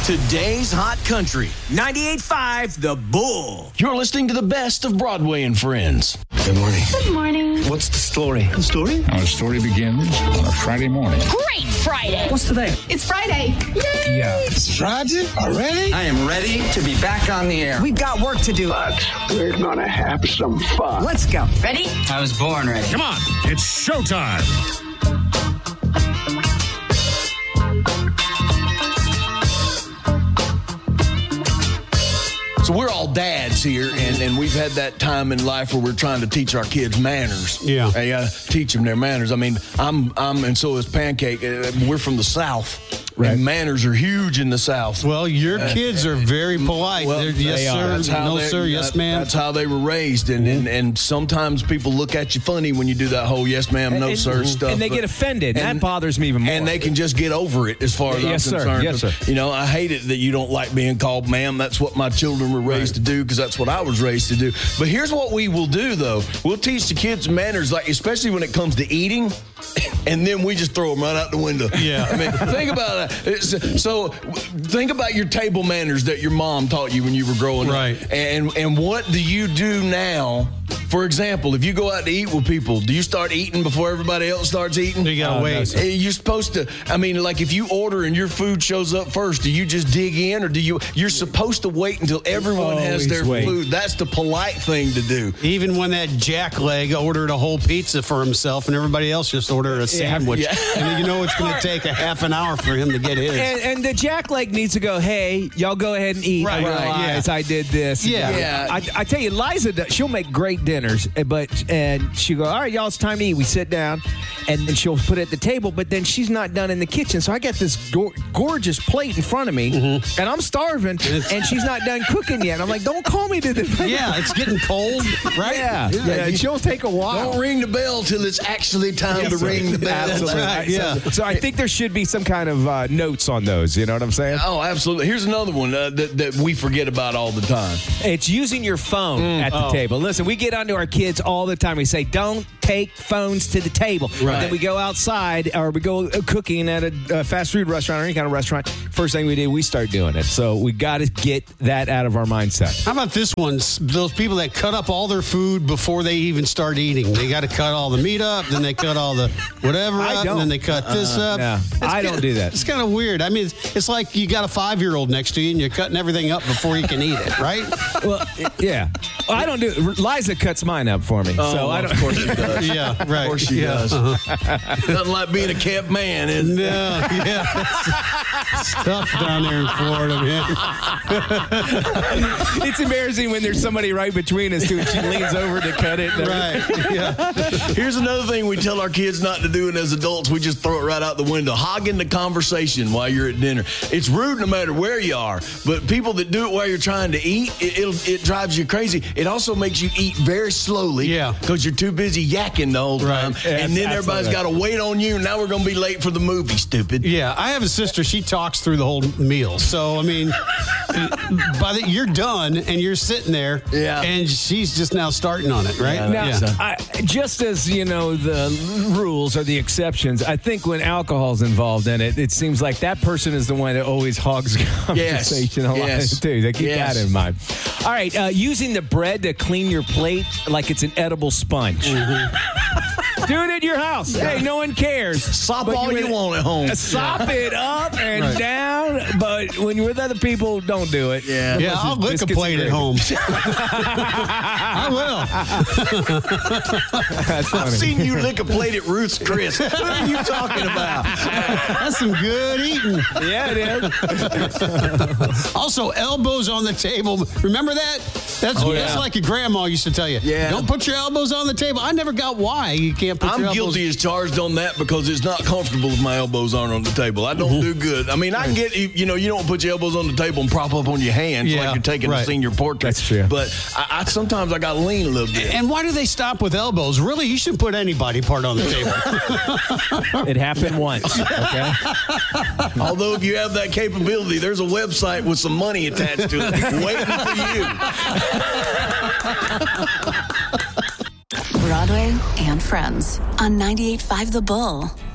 Today's Hot Country, 98.5 The Bull. You're listening to the best of Broadway and Friends. Good morning. Good morning. What's the story? The story? Our story begins on a Friday morning. Great Friday. What's today? It's Friday. Yay! Yeah. It's Friday already? I am ready to be back on the air. We've got work to do. But we're gonna have some fun. Let's go. Ready? I was born ready. Come on, it's showtime. So we're all dads here, and we've had that time in life where we're trying to teach our kids manners. Yeah. And you gotta teach them their manners. I mean, I'm and so is Pancake. We're from the South. Right. And manners are huge in the South. Well, your kids are very polite. Well, They're, yes, they are. sir. That's how No, they- sir. Yes, ma'am. That's how they were raised, and sometimes people look at you funny when you do that whole yes, ma'am, no, sir stuff. And they get offended. and- That bothers me even more. And they can just get over it as far as Yes, I'm sir. concerned. Yes, sir. You know, I hate it that you don't like being called ma'am. That's what my children were raised to do because that's what I was raised to do. But here's what we will do, though. We'll teach the kids manners, like especially when it comes to eating, and then we just throw them right out the window. Yeah. I mean, think about that. So think about your table manners that your mom taught you when you were growing Right. up. And what do you do now? For example, if you go out to eat with people, do you start eating before everybody else starts eating? You gotta wait. No, you're supposed to, I mean, like if you order and your food shows up first, do you just dig in or you're supposed to wait until everyone has Always their wait. food? That's the polite thing to do. Even when that jackleg ordered a whole pizza for himself and everybody else just ordered a sandwich. Yeah. And you know it's going to take a half an hour for him to get his. And the jackleg needs to go, hey, y'all go ahead and eat. Right, I realize I did this. Yeah. Yeah. I tell you, Liza, she'll make great dinners, and she'll go, all right, y'all, it's time to eat. We sit down, and then she'll put it at the table, but then she's not done in the kitchen. So I got this gorgeous plate in front of me, and I'm starving, and she's not done cooking yet. I'm like, don't call me to the Yeah, it's getting cold, right? Yeah, she'll take a while. Don't ring the bell till it's actually time to ring the bell. Absolutely. Right, yeah. So I think there should be some kind of notes on those. You know what I'm saying? Oh, absolutely. Here's another one that we forget about all the time. It's using your phone at the table. Listen, we get onto our kids all the time. We say, don't take phones to the table. Right. Then we go outside or we go cooking at a fast food restaurant or any kind of restaurant. First thing we do, we start doing it. So we got to get that out of our mindset. How about this one? Those people that cut up all their food before they even start eating. They got to cut all the meat up, then they cut all the whatever I up, don't. and then they cut this up. No, I don't do that. It's kind of weird. I mean, it's like you got a 5-year-old next to you and you're cutting everything up before you can eat it, right? Well, yeah. Well, I don't do it. Liza cuts mine up for me. So I don't. Of course she does. Yeah, right. Of course she does. Nothing like being a kept man, is it? No, yeah. It's tough down there in Florida, man. It's embarrassing when there's somebody right between us, too, and she leans over to cut it. Right, yeah. Here's another thing we tell our kids not to do, and as adults, we just throw it right out the window. Hogging the conversation while you're at dinner. It's rude no matter where you are, but people that do it while you're trying to eat, it drives you crazy. It also makes you eat very slowly. Yeah. Because you're too busy yakking the whole time. Right. And then everybody's got to wait on you. Now we're going to be late for the movie, stupid. Yeah, I have a sister. She talks through the whole meal. So, I mean, you're done and you're sitting there, Yeah. and she's just now starting on it, right? Yeah. Now, just as, you know, the rules are the exceptions, I think when alcohol's involved in it, it seems like that person is the one that always hogs conversation a lot, too. They keep that in mind. All right, using the bread to clean your plate like it's an edible sponge. Do it at your house. Hey, no one cares. Sop all you want at home. Sop it up and Right. down, but when you're with other people, don't do it. Yeah. Yeah, I'll lick a Biscuits plate and at gravy. home. I will. That's I've funny. seen you lick a plate at Ruth's Chris. What are you talking about? That's some good eating. Yeah, it is. Also, elbows on the table. Remember that? That's like your grandma used to tell you. Yeah. Don't put your elbows on the table. I never got why you can't put I'm your elbows. guilty as charged on that because it's not comfortable if my elbows aren't on the table. I don't do good. I mean, I can get, you don't put your elbows on the table and prop up on your hands Yeah, like you're taking a right. senior portrait. That's true. But I sometimes I got to lean a little bit. And why do they stop with elbows? Really, you shouldn't put any body part on the table. It happened once. Okay. Although if you have that capability, there's a website with some money attached to it waiting for you. Broadway and Friends on 98.5 The Bull.